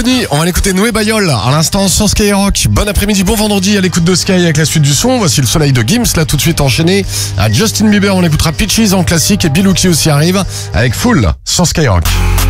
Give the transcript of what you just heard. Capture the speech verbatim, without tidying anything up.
Bunny, on va l'écouter Noé Bayol à l'instant sur Skyrock. Bon après-midi, bon vendredi à l'écoute de Sky avec la suite du son. Voici le soleil de Gims, là tout de suite enchaîné à Justin Bieber. On écoutera Peaches en classique et Bilouki aussi arrive avec Full sur Skyrock.